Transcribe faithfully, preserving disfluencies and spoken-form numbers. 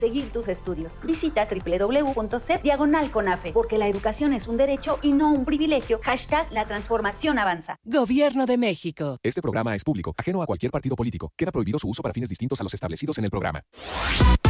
seguir tus estudios. Visita doble u doble u doble u punto c e p diagonal CONAFE, porque la educación es un derecho y no un privilegio. Hashtag la transformación avanza. Gobierno de México. Este programa es público, ajeno a cualquier partido político. Queda prohibido su uso para fines distintos a los establecidos en el programa.